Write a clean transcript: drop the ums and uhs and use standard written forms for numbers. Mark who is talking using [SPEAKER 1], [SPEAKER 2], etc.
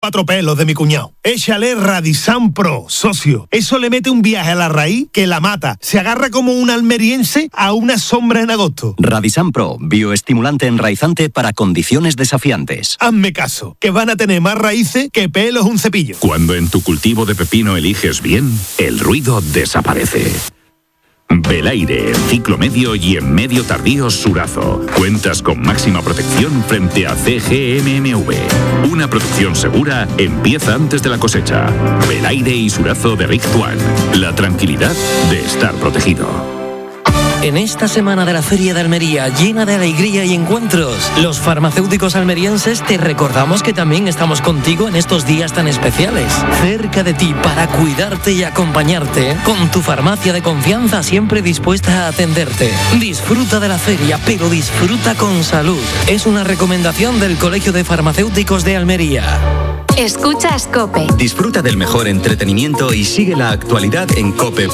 [SPEAKER 1] 4 pelos de mi cuñado. Échale Radisan Pro, socio. Eso le mete un viaje a la raíz que la mata. Se agarra como un almeriense a una sombra en agosto.
[SPEAKER 2] Radisan Pro, bioestimulante enraizante para condiciones desafiantes.
[SPEAKER 1] Hazme caso, que van a tener más raíces que pelos un cepillo.
[SPEAKER 3] Cuando en tu cultivo de pepino eliges bien, el ruido desaparece. Belaire, en ciclo medio y en medio tardío Surazo. Cuentas con máxima protección frente a CGMMV. Una producción segura empieza antes de la cosecha. Belaire y Surazo de Richt One. La tranquilidad de estar protegido.
[SPEAKER 4] En esta semana de la Feria de Almería, llena de alegría y encuentros, los farmacéuticos almerienses te recordamos que también estamos contigo en estos días tan especiales. Cerca de ti para cuidarte y acompañarte, con tu farmacia de confianza siempre dispuesta a atenderte. Disfruta de la feria, pero disfruta con salud. Es una recomendación del Colegio de Farmacéuticos de Almería.
[SPEAKER 5] Escuchas COPE.
[SPEAKER 2] Disfruta del mejor entretenimiento y sigue la actualidad en COPE.